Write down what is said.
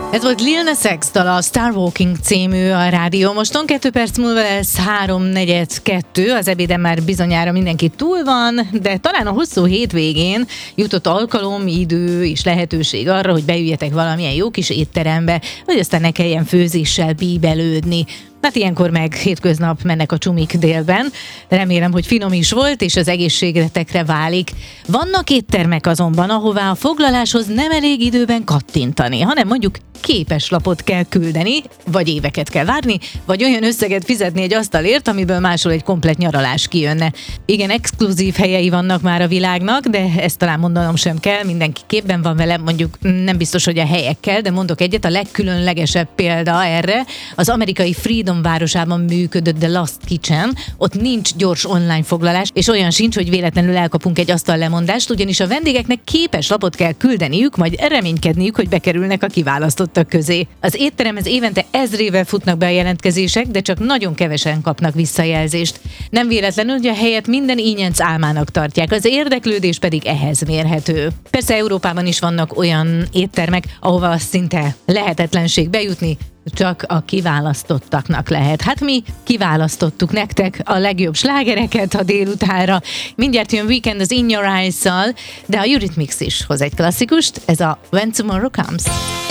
Ez volt Lil Nas X dala, a Star Walking című a rádió. Moston 2 perc múlva lesz 3:42, az ebéden már bizonyára mindenki túl van, de talán a hosszú hétvégén jutott alkalom, idő és lehetőség arra, hogy beüljetek valamilyen jó kis étterembe, hogy aztán ne kelljen főzéssel bíbelődni. Hát ilyenkor meg hétköznap mennek a csumik délben. Remélem, hogy finom is volt, és az egészségretekre válik. Vannak éttermek azonban, ahová a foglaláshoz nem elég időben kattintani, hanem mondjuk képeslapot kell küldeni, vagy éveket kell várni, vagy olyan összeget fizetni egy asztalért, amiből máshol egy komplett nyaralás kijönne. Igen, exkluzív helyei vannak már a világnak, de ezt talán mondanom sem kell, mindenki képben van vele, mondjuk nem biztos, hogy a helyekkel, de mondok egyet, a legkülönlegesebb példa erre, az amerikai Freedom városában működött The Lost Kitchen, ott nincs gyors online foglalás, és olyan sincs, hogy véletlenül elkapunk egy asztallemondást, ugyanis a vendégeknek képeslapot kell küldeniük, majd reménykedniük, hogy bekerülnek a kiválasztottak közé. Az étteremhez évente ezrével futnak be a jelentkezések, de csak nagyon kevesen kapnak visszajelzést. Nem véletlenül, hogy a helyet minden ínyenc álmának tartják, az érdeklődés pedig ehhez mérhető. Persze Európában is vannak olyan éttermek, ahova szinte lehetetlenség bejutni, csak a kiválasztottaknak lehet. Hát mi kiválasztottuk nektek a legjobb slágereket a délutánra. Mindjárt jön Weekend az In Your Eyes-szal, de a Eurythmics is hoz egy klasszikust, ez a When Tomorrow Comes.